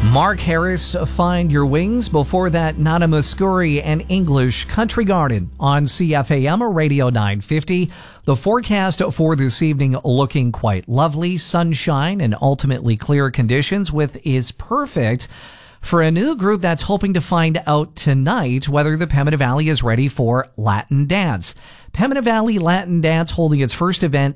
Mark Harris, Find Your Wings. Before that, Nana Muscuri and English Country Garden on CFAM Radio 950. The forecast for this evening looking quite lovely. Sunshine and ultimately clear conditions with Is Perfect for a new group that's hoping to find out tonight whether the Pembina Valley is ready for Latin Dance. Pembina Valley Latin Dance holding its first event